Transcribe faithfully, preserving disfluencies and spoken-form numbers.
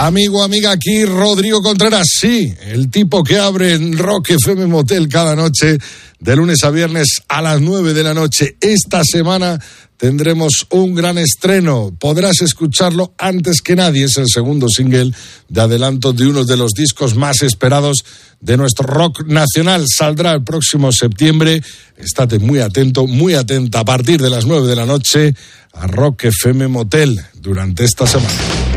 Amigo, amiga, aquí Rodrigo Contreras, sí, el tipo que abre en Rock F M Motel cada noche, de lunes a viernes a las nueve de la noche. Esta semana tendremos un gran estreno, podrás escucharlo antes que nadie, es el segundo single de adelanto de uno de los discos más esperados de nuestro rock nacional. Saldrá el próximo septiembre, estate muy atento, muy atenta, a partir de las nueve de la noche a Rock F M Motel durante esta semana.